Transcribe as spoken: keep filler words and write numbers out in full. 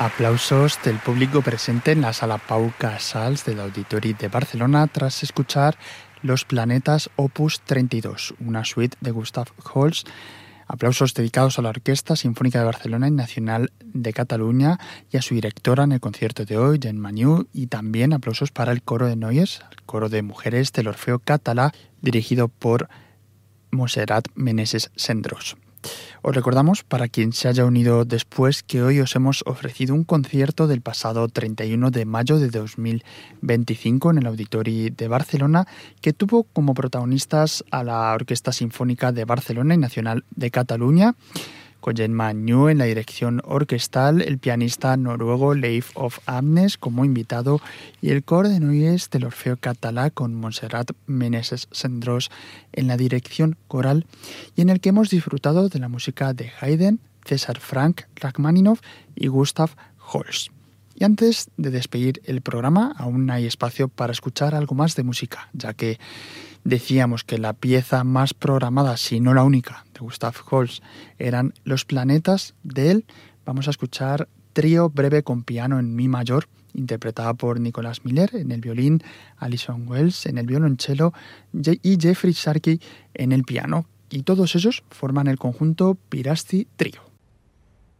Aplausos del público presente en la Sala Pau Casals del Auditori de Barcelona tras escuchar Los Planetas Opus treinta y dos, una suite de Gustav Holst. Aplausos dedicados a la Orquesta Sinfónica de Barcelona y Nacional de Cataluña y a su directora en el concierto de hoy, Jen Maniu, y también aplausos para el coro de Noies, el coro de mujeres del Orfeo Català, dirigido por Montserrat Meneses Cendrós. Os recordamos, para quien se haya unido después, que hoy os hemos ofrecido un concierto del pasado treinta y uno de mayo de dos mil veinticinco en el Auditori de Barcelona, que tuvo como protagonistas a la Orquesta Sinfónica de Barcelona y Nacional de Cataluña, con Jen Maniu en la dirección orquestal, el pianista noruego Leif of Amnes como invitado y el coro de Noies del Orfeo Català con Montserrat Meneses Cendrós en la dirección coral, y en el que hemos disfrutado de la música de Haydn, César Frank Rachmaninoff y Gustav Holst. Y antes de despedir el programa, aún hay espacio para escuchar algo más de música, ya que decíamos que la pieza más programada, si no la única, de Gustav Holst eran Los Planetas. De él vamos a escuchar Trío breve con piano en mi mayor, interpretada por Nicholas Miller en el violín, Alison Wells en el violonchelo y Jeffrey Sharkey en el piano. Y todos ellos forman el conjunto Pirasti Trio.